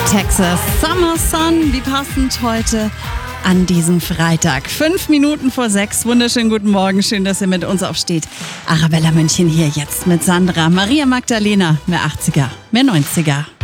Texas Summer Sun, wie passend heute an diesem Freitag. 5 Minuten vor 6. Wunderschönen guten Morgen. Schön, dass ihr mit uns aufsteht. Arabella München hier jetzt mit Sandra. Maria Magdalena, mehr 80er, mehr 90er.